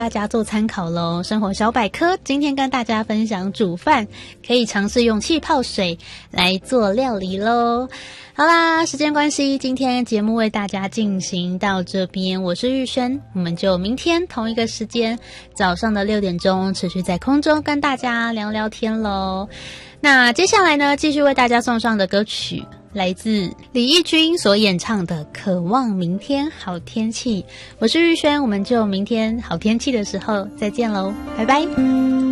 大家做参考咯。生活小百科今天跟大家分享煮饭可以尝试用气泡水来做料理咯。好啦，时间关系，今天节目为大家进行到这边，我是玉轩，我们就明天同一个时间早上的6点钟持续在空中跟大家聊聊天咯。那接下来呢，继续为大家送上的歌曲来自李翊君所演唱的《渴望明天好天气》。我是玉轩，我们就明天好天气的时候再见咯，拜拜。